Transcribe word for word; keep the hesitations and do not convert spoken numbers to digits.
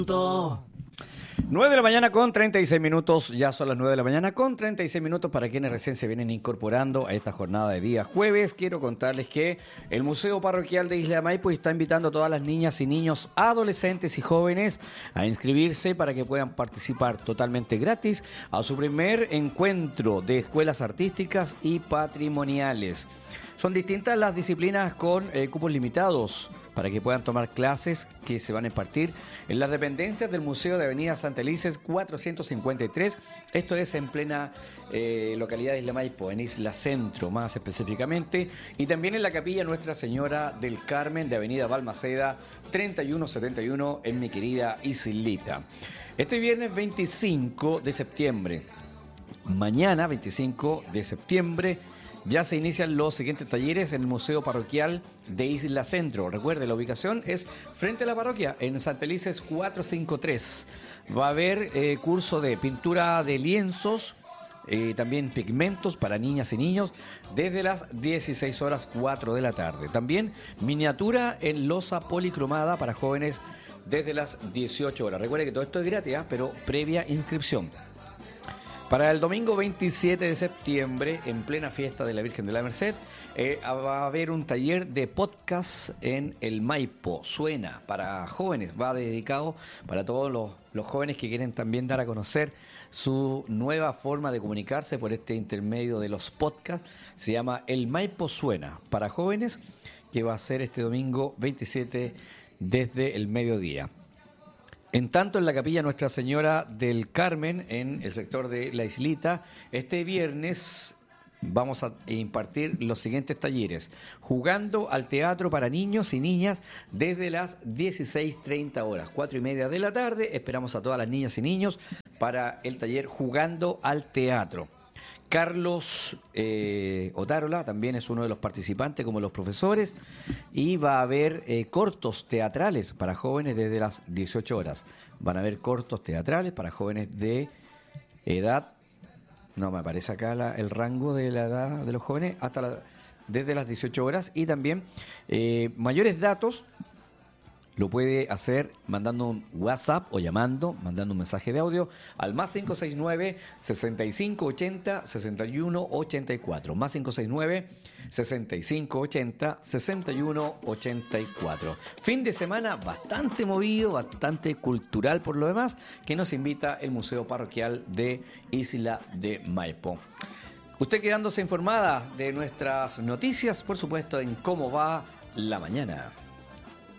nueve de la mañana con treinta y seis minutos, ya son las nueve de la mañana con treinta y seis minutos para quienes recién se vienen incorporando a esta jornada de día jueves. Quiero contarles que el Museo Parroquial de Isla de Maipo está invitando a todas las niñas y niños, adolescentes y jóvenes a inscribirse para que puedan participar totalmente gratis a su primer encuentro de escuelas artísticas y patrimoniales. Son distintas las disciplinas con eh, cupos limitados para que puedan tomar clases que se van a impartir en las dependencias del Museo de Avenida Santa Elises cuatrocientos cincuenta y tres. Esto es en plena eh, localidad de Isla Maipo, en Isla Centro más específicamente, y también en la capilla Nuestra Señora del Carmen de Avenida Balmaceda treinta y uno setenta y uno en mi querida Islita. Este viernes veinticinco de septiembre, mañana veinticinco de septiembre, ya se inician los siguientes talleres en el Museo Parroquial de Isla Centro. Recuerde, la ubicación es frente a la parroquia, en Santa Elises cuatrocientos cincuenta y tres. Va a haber eh, curso de pintura de lienzos, eh, también pigmentos para niñas y niños, desde las dieciséis horas cuatro de la tarde. También miniatura en losa policromada para jóvenes desde las dieciocho horas. Recuerde que todo esto es gratis, ¿eh? Pero previa inscripción. Para el domingo veintisiete de septiembre, en plena fiesta de la Virgen de la Merced, eh, va a haber un taller de podcast en el Maipo. Suena para jóvenes, va dedicado para todos los, los jóvenes que quieren también dar a conocer su nueva forma de comunicarse por este intermedio de los podcasts. Se llama El Maipo Suena para jóvenes, que va a ser este domingo veintisiete desde el mediodía. En tanto, en la capilla Nuestra Señora del Carmen, en el sector de La Islita, este viernes vamos a impartir los siguientes talleres. Jugando al teatro para niños y niñas desde las dieciséis treinta horas, cuatro y media de la tarde. Esperamos a todas las niñas y niños para el taller Jugando al Teatro. Carlos eh, Otárola también es uno de los participantes, como los profesores, y va a haber eh, cortos teatrales para jóvenes desde las dieciocho horas. Van a haber cortos teatrales para jóvenes de edad, no me aparece acá la, el rango de la edad de los jóvenes, hasta la, desde las dieciocho horas, y también eh, mayores datos. Lo puede hacer mandando un WhatsApp o llamando, mandando un mensaje de audio al más cinco seis nueve, sesenta y cinco ochenta, sesenta y uno ochenta y cuatro. Más cinco seis nueve, sesenta y cinco ochenta, sesenta y uno ochenta y cuatro. Fin de semana bastante movido, bastante cultural por lo demás, que nos invita el Museo Parroquial de Isla de Maipo. Usted quedándose informada de nuestras noticias, por supuesto, en Cómo va la mañana.